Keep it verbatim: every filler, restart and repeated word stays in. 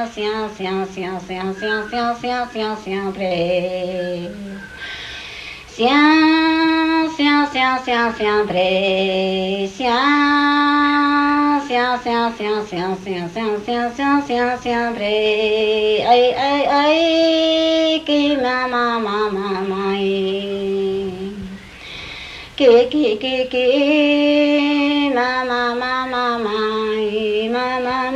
sempre, sempre, sempre, sempre, sempre, sempre. Sempre, sempre, sempre, sempre. Sempre, sempre, sempre, sempre, sempre, sempre, sempre. Ai, ai, ai, que mama, mama, mãe. Que, que, que, que, mama, mama, mãe, mama.